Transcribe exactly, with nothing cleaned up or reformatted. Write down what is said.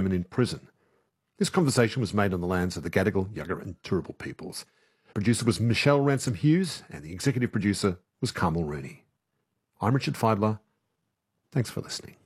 women in prison. This conversation was made on the lands of the Gadigal, Yagara and Turrbal peoples. Producer was Michelle Ransom Hughes and the executive producer was Carmel Rooney. I'm Richard Feidler. Thanks for listening.